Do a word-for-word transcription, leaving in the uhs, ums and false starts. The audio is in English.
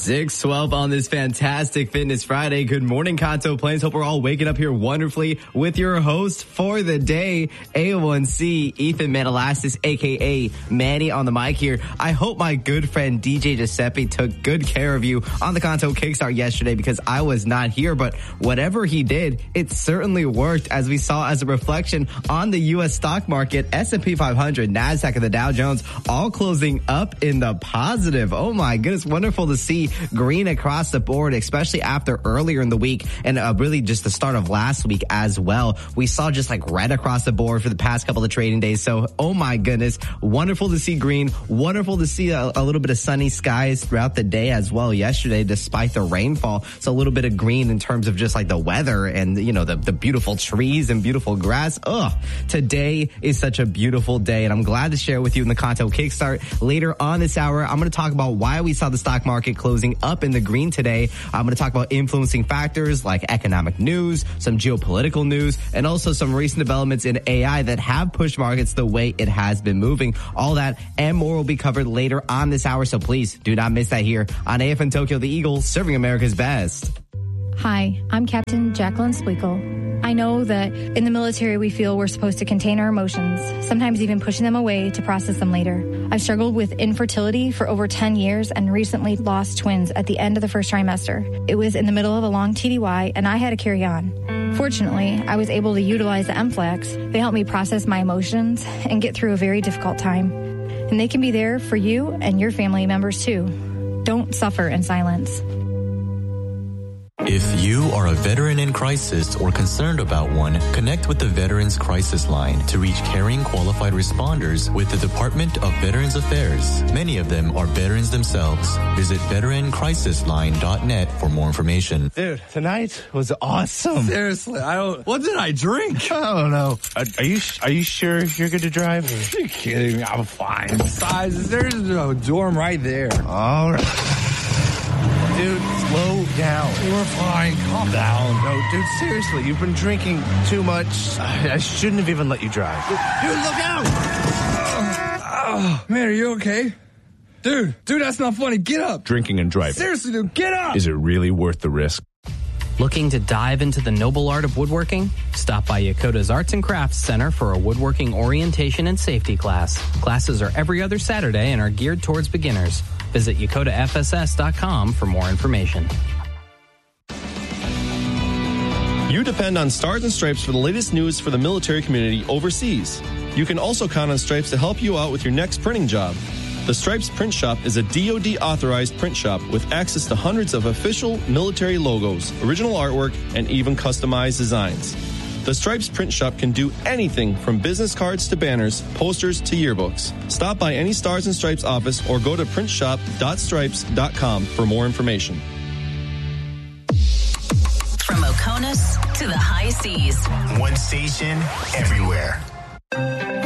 six twelve on this fantastic Fitness Friday. Good morning, Kanto Plains. Hope we're all waking up here wonderfully with your host for the day, A one C, Ethan Manalassis, a k a. Manny on the mic here. I hope my good friend D J Giuseppe took good care of you on the Kanto Kickstart yesterday because I was not here, but whatever he did, it certainly worked as we saw as a reflection on the U S stock market, S and P five hundred, NASDAQ, and the Dow Jones all closing up in the positive. Oh my goodness, wonderful to see green across the board, especially after earlier in the week and uh, really just the start of last week as well. We saw just like red across the board for the past couple of trading days. So, oh my goodness, wonderful to see green, wonderful to see a, a little bit of sunny skies throughout the day as well yesterday, despite the rainfall. So a little bit of green in terms of just like the weather and, you know, the, the beautiful trees and beautiful grass. Ugh, today is such a beautiful day, and I'm glad to share with you in the Kanto Kickstart. Later on this hour, I'm going to talk about why we saw the stock market closing up in the green today. I'm going to talk about influencing factors like economic news, some geopolitical news, and also some recent developments in A I that have pushed markets the way it has been moving. All that and more will be covered later on this hour, so please do not miss that here on A F M Tokyo, the Eagle, serving America's best. Hi, I'm Captain Jacqueline Spliegel. I know that in the military we feel we're supposed to contain our emotions, sometimes even pushing them away to process them later. I've struggled with infertility for over ten years and recently lost twins at the end of the first trimester. It was in the middle of a long T D Y and I had to carry on. Fortunately, I was able to utilize the M FLEX. They helped me process my emotions and get through a very difficult time. And they can be there for you and your family members too. Don't suffer in silence. If you are a veteran in crisis or concerned about one, connect with the Veterans Crisis Line to reach caring qualified responders with the Department of Veterans Affairs. Many of them are veterans themselves. Visit veteran crisis line dot net for more information. Dude, tonight was awesome. Seriously, I don't. What did I drink? I don't know. Are, are you are you sure you're good to drive? Are you kidding me? I'm fine. Besides, there's a dorm right there. All right. Dude, slow down. We're fine. Calm down. No, dude, seriously, you've been drinking too much. I shouldn't have even let you drive. Dude, look out! Oh, man, are you okay? Dude, dude, that's not funny. Get up. Drinking and driving. Seriously, dude, get up! Is it really worth the risk? Looking to dive into the noble art of woodworking? Stop by Yakota's Arts and Crafts Center for a woodworking orientation and safety class. Classes are every other Saturday and are geared towards beginners. Visit yakota f s s dot com for more information. You depend on Stars and Stripes for the latest news for the military community overseas. You can also count on Stripes to help you out with your next printing job. The Stripes Print Shop is a D O D-authorized print shop with access to hundreds of official military logos, original artwork, and even customized designs. The Stripes Print Shop can do anything from business cards to banners, posters to yearbooks. Stop by any Stars and Stripes office or go to print shop dot stripes dot com for more information. From Oconus to the high seas. One station, everywhere.